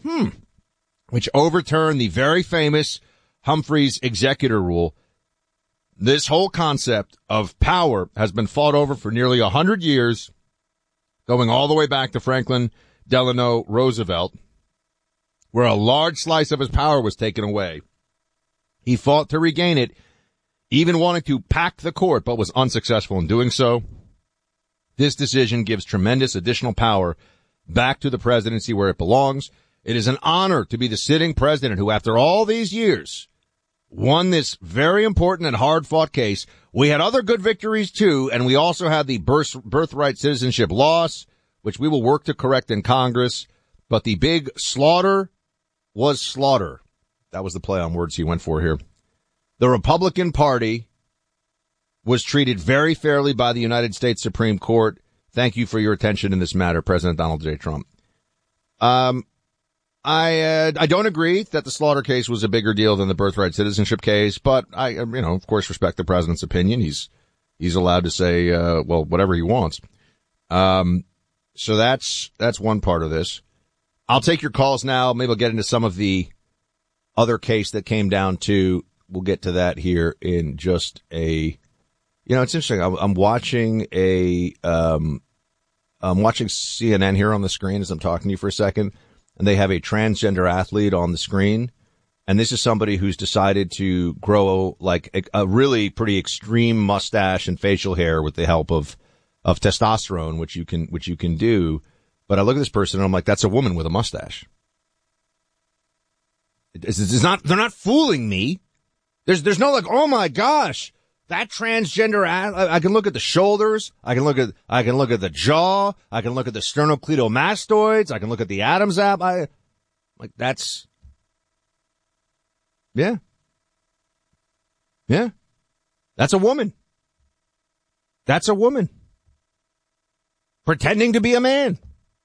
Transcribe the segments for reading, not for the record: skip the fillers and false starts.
which overturned the very famous Humphreys executor rule. This whole concept of power has been fought over for nearly 100 years, going all the way back to Franklin Delano Roosevelt, where a large slice of his power was taken away. He fought to regain it, even wanting to pack the court, but was unsuccessful in doing so. This decision gives tremendous additional power back to the presidency where it belongs. It is an honor to be the sitting president who, after all these years, won this very important and hard-fought case. We had other good victories, too, and we also had the birthright citizenship loss, which we will work to correct in Congress. But the big slaughter was slaughter. That was the play on words he went for here. The Republican Party was treated very fairly by the United States Supreme Court. Thank you for your attention in this matter, President Donald J. Trump. I don't agree that the slaughter case was a bigger deal than the birthright citizenship case, but I, of course, respect the president's opinion. He's allowed to say, whatever he wants. So that's one part of this. I'll take your calls now. Maybe I'll get into some of the other case that came down to. We'll get to that here in just it's interesting. I'm watching CNN here on the screen as I'm talking to you for a second. And they have a transgender athlete on the screen. And this is somebody who's decided to grow like a really pretty extreme mustache and facial hair with the help of testosterone, which you can do. But I look at this person and I'm like, that's a woman with a mustache. They're not fooling me. There's no like, oh my gosh, that transgender I can look at the shoulders. I can look at the jaw. I can look at the sternocleidomastoids. I can look at the Adam's apple. That's, yeah. Yeah. That's a woman. That's a woman. Pretending to be a man.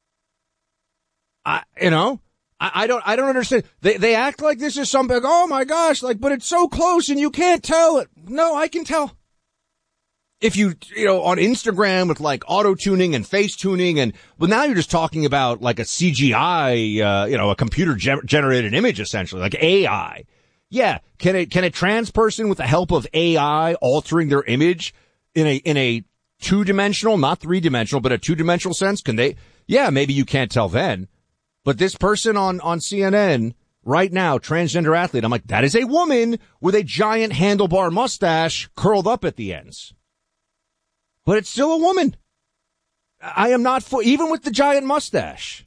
I don't understand. They act like this is something, oh my gosh, but it's so close and you can't tell it. No, I can tell. If on Instagram with auto tuning and face tuning now you're just talking about a CGI, a computer generated image essentially, like AI. Yeah. Can a trans person with the help of AI altering their image in a two-dimensional, not three-dimensional, but a two-dimensional sense? Can they? Yeah, maybe you can't tell then. But this person on CNN right now, transgender athlete, I'm like, that is a woman with a giant handlebar mustache curled up at the ends. But it's still a woman. I am not even with the giant mustache.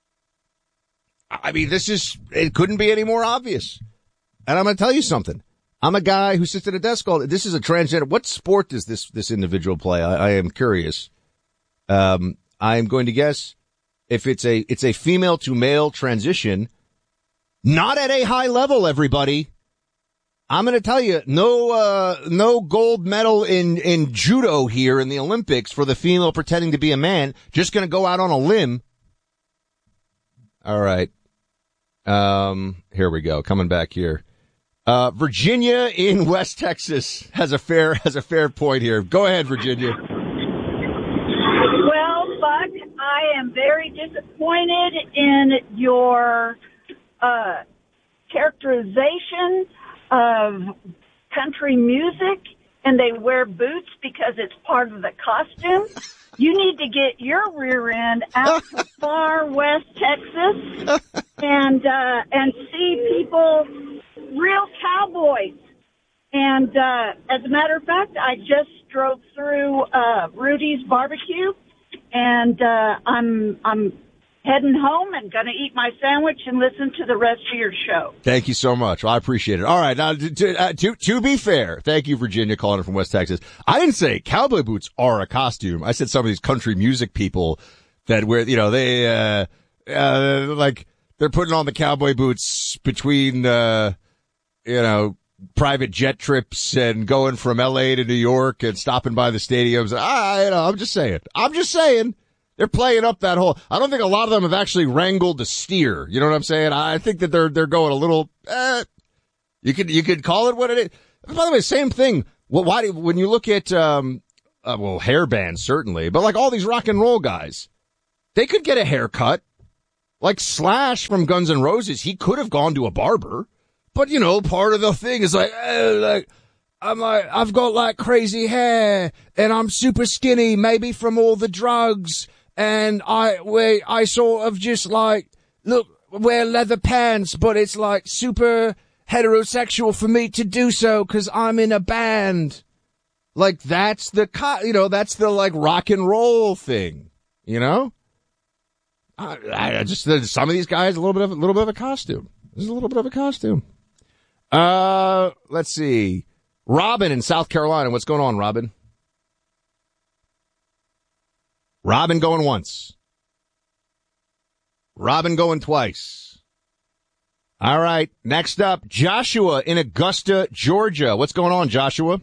I mean, it couldn't be any more obvious. And I'm going to tell you something. I'm a guy who sits at a desk this is a transgender. What sport does this individual play? I am curious. I am going to guess. If it's a female to male transition, not at a high level, everybody. I'm going to tell you, no gold medal in judo here in the Olympics for the female pretending to be a man. Just going to go out on a limb. All right. Here we go. Coming back here. Virginia in West Texas has a fair point here. Go ahead, Virginia. Buck, I am very disappointed in your characterization of country music, and they wear boots because it's part of the costume. You need to get your rear end out to far West Texas and see people, real cowboys. And as a matter of fact, I just drove through Rudy's Barbecue. And I'm heading home and going to eat my sandwich and listen to the rest of your show. Thank you so much. Well, I appreciate it. All right. Now, to be fair, thank you, Virginia, calling in from West Texas. I didn't say cowboy boots are a costume. I said some of these country music people that wear, they're putting on the cowboy boots between, private jet trips and going from LA to New York and stopping by the stadiums. I'm just saying they're playing up that whole, I don't think a lot of them have actually wrangled a steer. You know what I'm saying? I think that they're going a little, you could call it what it is. By the way, same thing. Well, when you look at, hair bands, certainly, but all these rock and roll guys, they could get a haircut. Like Slash from Guns N' Roses, he could have gone to a barber. But, you know, part of the thing is I've got like crazy hair and I'm super skinny, maybe from all the drugs. And I sort of just like, wear leather pants, but it's like super heterosexual for me to do so because I'm in a band. Like that's that's the like rock and roll thing, you know? I just, some of these guys, a little bit of a costume. This is a little bit of a costume. Let's see. Robin in South Carolina. What's going on, Robin? Robin going once. Robin going twice. All right. Next up, Joshua in Augusta, Georgia. What's going on, Joshua?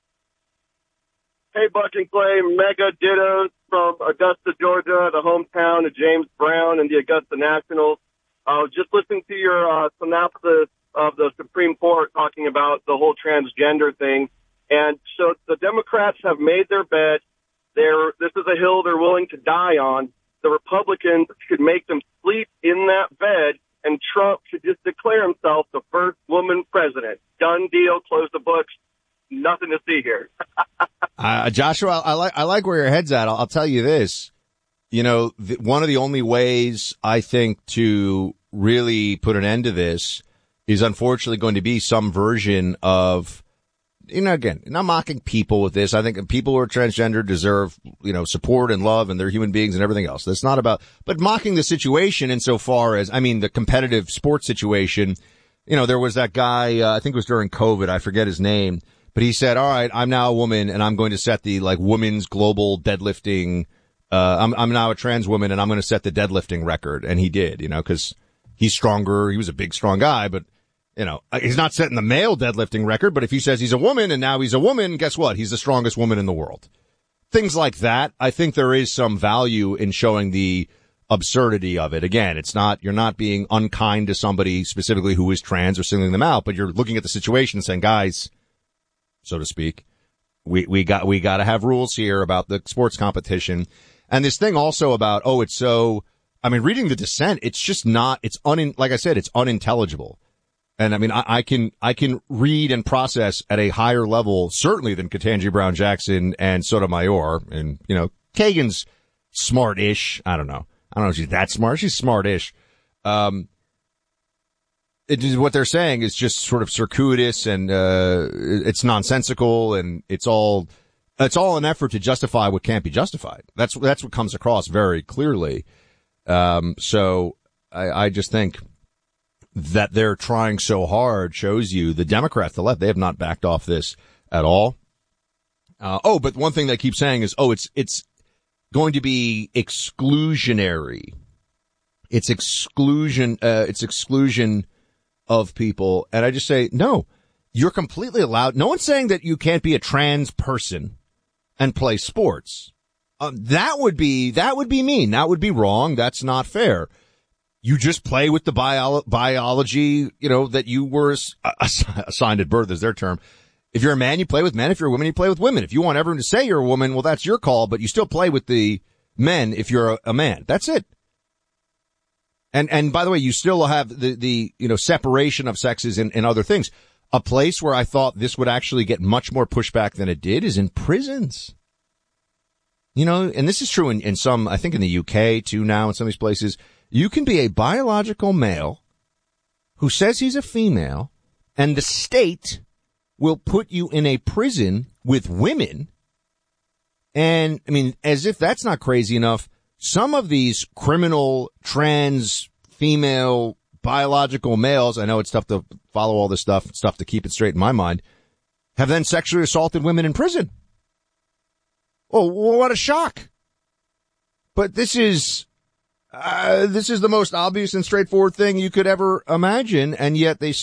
Hey, Buck and Clay. Mega dittos from Augusta, Georgia, the hometown of James Brown and the Augusta Nationals. I was just listening to your synopsis of the Supreme Court talking about the whole transgender thing. And so the Democrats have made their bed. This is a hill they're willing to die on. The Republicans should make them sleep in that bed, and Trump should just declare himself the first woman president. Done deal. Close the books. Nothing to see here. Joshua, I like where your head's at. I'll tell you this. You know, one of the only ways I think to really put an end to this is unfortunately going to be some version of, you know, again, not mocking people with this. I think people who are transgender deserve, you know, support and love, and they're human beings and everything else. That's not about, but mocking the situation insofar as, I mean, the competitive sports situation. You know, there was that guy, I think it was during COVID, I forget his name, but he said, all right, I'm now a woman and I'm going to set the like women's global deadlifting. I'm now a trans woman and I'm going to set the deadlifting record. And he did, you know, cause he's stronger. He was a big, strong guy, but you know, he's not setting the male deadlifting record, but if he says he's a woman and now he's a woman, guess what? He's the strongest woman in the world. Things like that. I think there is some value in showing the absurdity of it. Again, it's not, you're not being unkind to somebody specifically who is trans or singling them out, but you're looking at the situation and saying, guys, so to speak, we got to have rules here about the sports competition. And this thing also about, oh, it's so, I mean, reading the dissent, it's just not, like I said, it's unintelligible. And I mean, I can read and process at a higher level, certainly than Ketanji Brown Jackson and Sotomayor. And, you know, Kagan's smart-ish. I don't know if she's that smart. She's smart-ish. What they're saying is just sort of circuitous and, it's nonsensical and it's all an effort to justify what can't be justified. That's what comes across very clearly. So I just think that they're trying so hard shows you the Democrats, the left, they have not backed off this at all. But one thing they keep saying is, it's going to be exclusionary. It's exclusion of people. And I just say, no, you're completely allowed. No one's saying that you can't be a trans person and play sports. That would be mean. That would be wrong. That's not fair. You just play with the biology, you know, that you were assigned at birth is their term. If you're a man, you play with men. If you're a woman, you play with women. If you want everyone to say you're a woman, well, that's your call, but you still play with the men if you're a man. That's it. And by the way, you still have the you know, separation of sexes and other things. A place where I thought this would actually get much more pushback than it did is in prisons. You know, and this is true in some, I think in the UK too now, in some of these places. You can be a biological male who says he's a female, and the state will put you in a prison with women. And, I mean, as if that's not crazy enough, some of these criminal trans female biological males, I know it's tough to follow all this stuff, it's tough to keep it straight in my mind, have then sexually assaulted women in prison. Oh, what a shock. But this is the most obvious and straightforward thing you could ever imagine, and yet they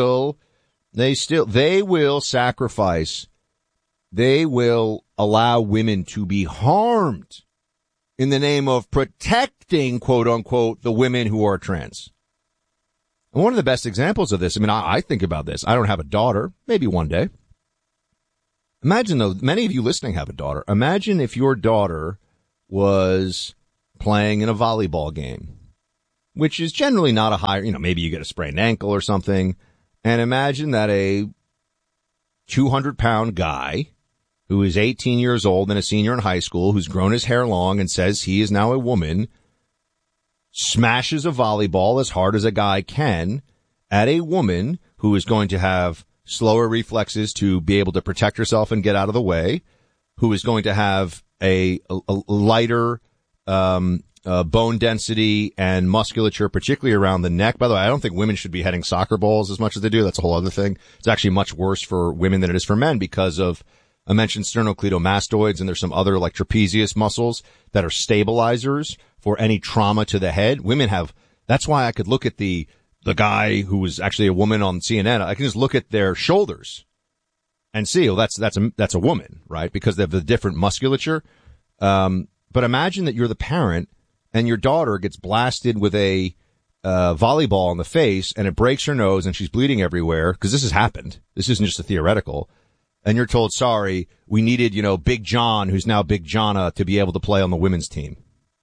will sacrifice. They will allow women to be harmed in the name of protecting, quote unquote, the women who are trans. And one of the best examples of this, I mean, I think about this. I don't have a daughter, maybe one day. Imagine though, many of you listening have a daughter. Imagine if your daughter was playing in a volleyball game which is generally not a high, maybe you get a sprained ankle or something. And imagine that a 200-pound guy who is 18 years old and a senior in high school, who's grown his hair long and says he is now a woman, smashes a volleyball as hard as a guy can at a woman who is going to have slower reflexes to be able to protect herself and get out of the way, who is going to have a lighter bone density and musculature, particularly around the neck. By the way, I don't think women should be hitting soccer balls as much as they do. That's a whole other thing. It's actually much worse for women than it is for men because of, I mentioned sternocleidomastoids, and there's some other like trapezius muscles that are stabilizers for any trauma to the head. Women have, that's why I could look at the guy who was actually a woman on CNN. I can just look at their shoulders and see, that's a woman, right? Because they have the different musculature. But imagine that you're the parent and your daughter gets blasted with a volleyball in the face and it breaks her nose and she's bleeding everywhere because this has happened. This isn't just a theoretical. And you're told, sorry, we needed, Big John, who's now Big Jonna, to be able to play on the women's team.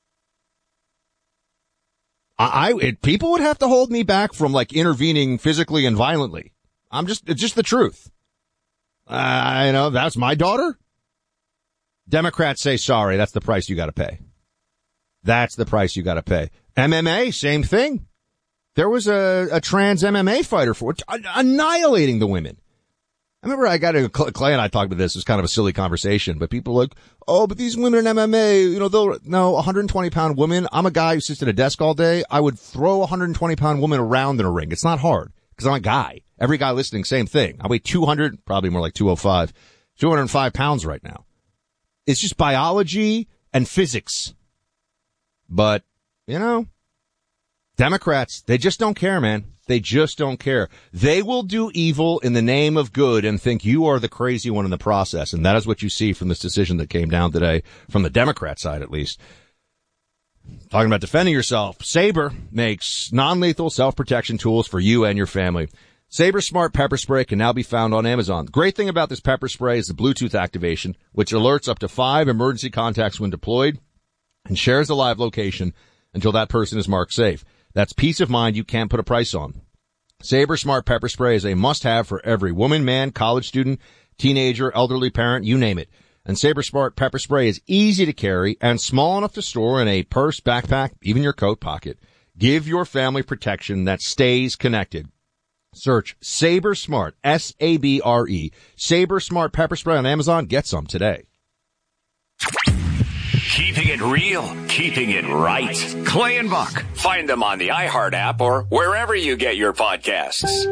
People would have to hold me back from like intervening physically and violently. It's just the truth. That's my daughter. Democrats say, sorry, that's the price you got to pay. That's the price you got to pay. MMA, same thing. There was a trans MMA fighter for annihilating the women. I remember Clay and I talked about this. It was kind of a silly conversation, but people were like, oh, but these women in MMA, 120-pound woman. I'm a guy who sits at a desk all day. I would throw a 120-pound woman around in a ring. It's not hard because I'm a guy. Every guy listening, same thing. I weigh 200, probably more like 205 pounds right now. It's just biology and physics. But, Democrats, they just don't care, man. They just don't care. They will do evil in the name of good and think you are the crazy one in the process. And that is what you see from this decision that came down today, from the Democrat side at least. Talking about defending yourself, Sabre makes non-lethal self-protection tools for you and your family. Sabre Smart Pepper Spray can now be found on Amazon. The great thing about this pepper spray is the Bluetooth activation, which alerts up to 5 emergency contacts when deployed and shares a live location until that person is marked safe. That's peace of mind you can't put a price on. Sabre Smart Pepper Spray is a must-have for every woman, man, college student, teenager, elderly parent, you name it. And Sabre Smart Pepper Spray is easy to carry and small enough to store in a purse, backpack, even your coat pocket. Give your family protection that stays connected. Search Sabre Smart, S-A-B-R-E, Sabre Smart Pepper Spray on Amazon. Get some today. Keeping it real, keeping it right. Clay and Buck. Find them on the iHeart app or wherever you get your podcasts.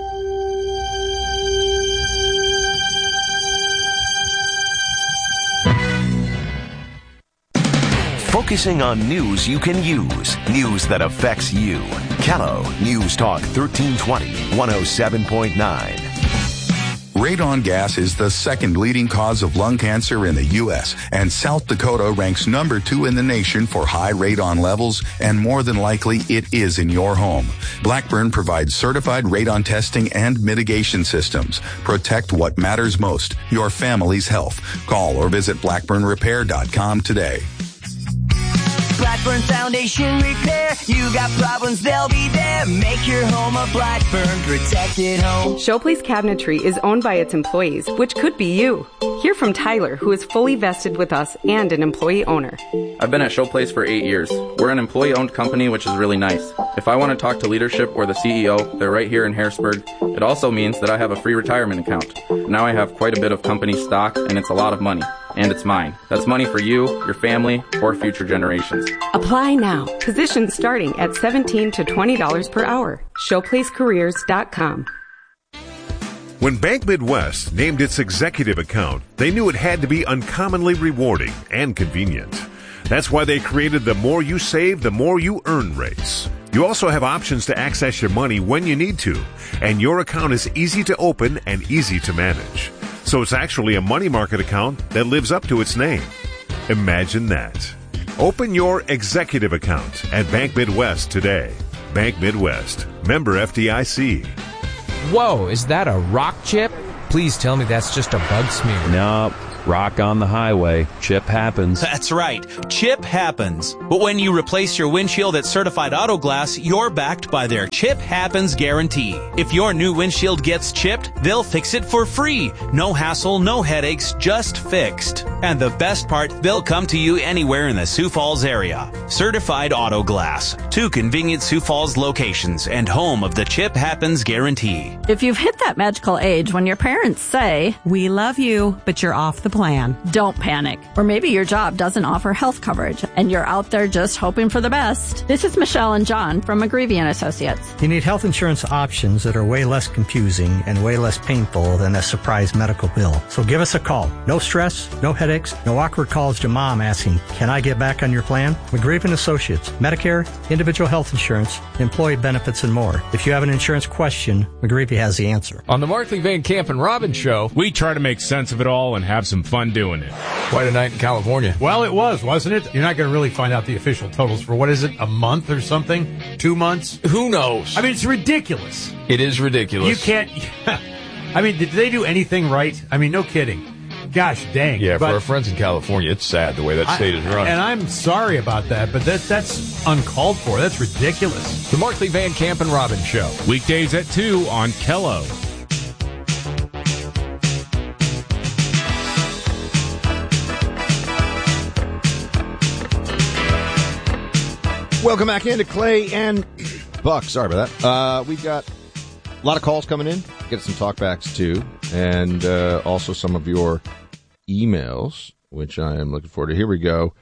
Focusing on news you can use. News that affects you. Kello News Talk 1320, 107.9. Radon gas is the second leading cause of lung cancer in the U.S., and South Dakota ranks number 2 in the nation for high radon levels, and more than likely it is in your home. Blackburn provides certified radon testing and mitigation systems. Protect what matters most, your family's health. Call or visit blackburnrepair.com today. Blackburn Foundation Repair. You got problems, they'll be there. Make your home a Blackburn protected home. Showplace Cabinetry is owned by its employees, which could be you. Hear from Tyler, who is fully vested with us and an employee owner. I've been at Showplace for 8 years. We're an employee-owned company, which is really nice. If I want to talk to leadership or the CEO, they're right here in Harrisburg. It also means that I have a free retirement account. Now I have quite a bit of company stock, and it's a lot of money. And it's mine. That's money for you, your family, or future generations. Apply now. Positions starting at $17 to $20 per hour. Showplacecareers.com. When Bank Midwest named its executive account, they knew it had to be uncommonly rewarding and convenient. That's why they created the more you save, the more you earn rates. You also have options to access your money when you need to, and your account is easy to open and easy to manage. So it's actually a money market account that lives up to its name. Imagine that. Open your executive account at Bank Midwest today. Bank Midwest. Member FDIC. Whoa, is that a rock chip? Please tell me that's just a bug smear. No, Rock on the highway. Chip happens. That's right. Chip happens. But when you replace your windshield at Certified Auto Glass, you're backed by their Chip Happens guarantee. If your new windshield gets chipped, they'll fix it for free. No hassle, no headaches, just fixed. And the best part, they'll come to you anywhere in the Sioux Falls area. Certified Auto Glass. 2 convenient Sioux Falls locations and home of the Chip Happens guarantee. If you've hit that magical age when your parents say, "We love you, but you're off the plan," don't panic. Or maybe your job doesn't offer health coverage and you're out there just hoping for the best. This is Michelle and John from McGreevy & Associates. You need health insurance options that are way less confusing and way less painful than a surprise medical bill. So give us a call. No stress, no headaches, no awkward calls to mom asking, "Can I get back on your plan?" McGreevy & Associates. Medicare, individual health insurance, employee benefits, and more. If you have an insurance question, McGreevy has the answer. On the Markley Van Camp and Robbins Show, we try to make sense of it all and have some fun doing it. Quite a night in California. Well, it was, wasn't it? You're not going to really find out the official totals for, what is it, a month or something? 2 months? Who knows? I mean, it's ridiculous. It is ridiculous. You can't... I mean, did they do anything right? I mean, no kidding. Gosh dang. Yeah, for our friends in California, it's sad the way that state is run. And I'm sorry about that, but that's uncalled for. That's ridiculous. The Markley Van Camp and Robbins Show. Weekdays at 2 on Kello. Welcome back into Clay and Buck. Sorry about that. We've got a lot of calls coming in. Get some talkbacks too, and also some of your emails, which I am looking forward to. Here we go.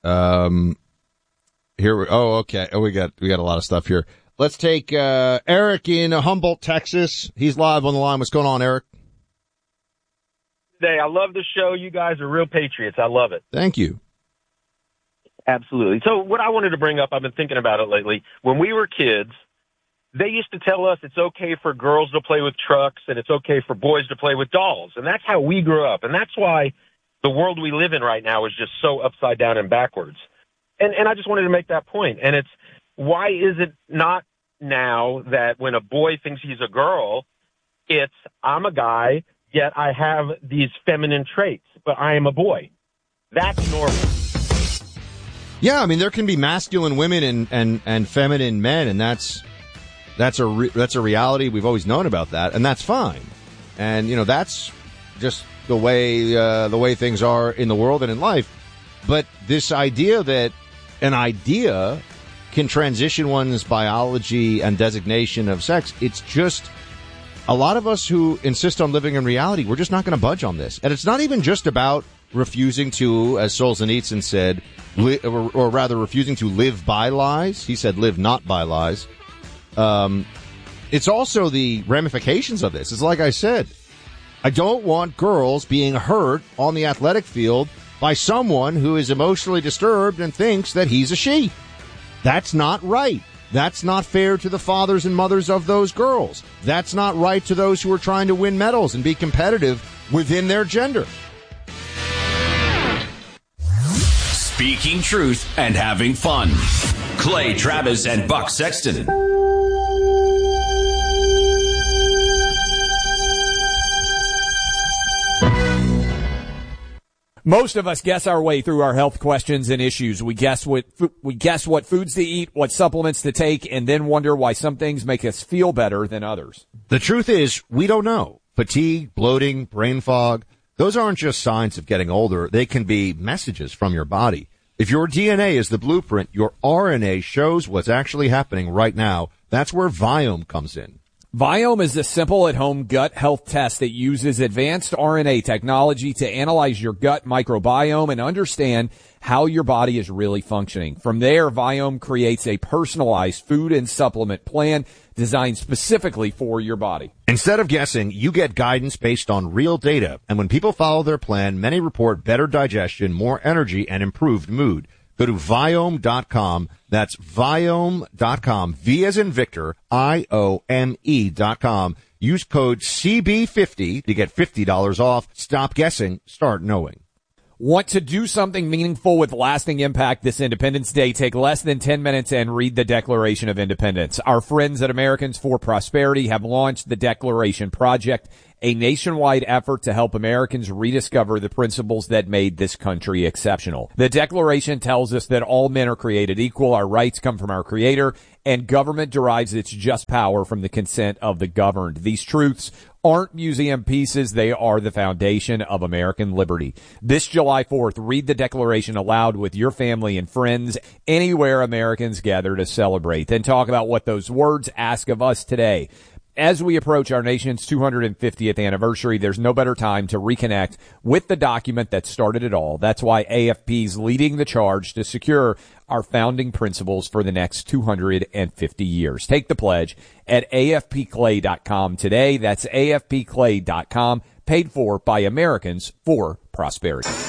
Okay. We got a lot of stuff here. Let's take Eric in Humboldt, Texas. He's live on the line. What's going on, Eric? Today, I love the show. You guys are real patriots. I love it. Thank you. Absolutely. So what I wanted to bring up, I've been thinking about it lately. When we were kids, they used to tell us it's okay for girls to play with trucks and it's okay for boys to play with dolls. And that's how we grew up. And that's why the world we live in right now is just so upside down and backwards. And I just wanted to make that point. And it's, why is it not now that when a boy thinks he's a girl, it's, I'm a guy, yet I have these feminine traits, but I am a boy. That's normal. Yeah, I mean, there can be masculine women and feminine men, and that's a reality. We've always known about that, and that's fine. And that's just the way things are in the world and in life. But this idea that an idea can transition one's biology and designation of sex, it's just a lot of us who insist on living in reality. We're just not going to budge on this, and it's not even just about refusing to, as Solzhenitsyn said, or rather refusing to live by lies. He said live not by lies. It's also the ramifications of this. It's like I said, I don't want girls being hurt on the athletic field by someone who is emotionally disturbed and thinks that he's a she. That's not right. That's not fair to the fathers and mothers of those girls. That's not right to those who are trying to win medals and be competitive within their gender. Speaking truth and having fun. Clay Travis and Buck Sexton. Most of us guess our way through our health questions and issues. We guess what foods to eat, what supplements to take, and then wonder why some things make us feel better than others. The truth is, we don't know. Fatigue, bloating, brain fog, those aren't just signs of getting older. They can be messages from your body. If your DNA is the blueprint, your RNA shows what's actually happening right now. That's where Viome comes in. Viome is a simple at-home gut health test that uses advanced RNA technology to analyze your gut microbiome and understand how your body is really functioning. From there, Viome creates a personalized food and supplement plan designed specifically for your body. Instead of guessing, you get guidance based on real data. And when people follow their plan, many report better digestion, more energy, and improved mood. Go to Viome.com. That's Viome.com. V as in Victor, IOME.com. Use code CB50 to get $50 off. Stop guessing. Start knowing. Want to do something meaningful with lasting impact this Independence Day? Take less than 10 minutes and read the Declaration of Independence. Our friends at Americans for Prosperity have launched the Declaration Project, a nationwide effort to help Americans rediscover the principles that made this country exceptional. The Declaration tells us that all men are created equal, our rights come from our Creator, and government derives its just power from the consent of the governed. These truths aren't museum pieces, they are the foundation of American liberty. This July 4th, read the Declaration aloud with your family and friends anywhere Americans gather to celebrate. Then talk about what those words ask of us today. As we approach our nation's 250th anniversary, there's no better time to reconnect with the document that started it all. That's why AFP's leading the charge to secure our founding principles for the next 250 years. Take the pledge at afpclay.com today. That's afpclay.com, paid for by Americans for Prosperity.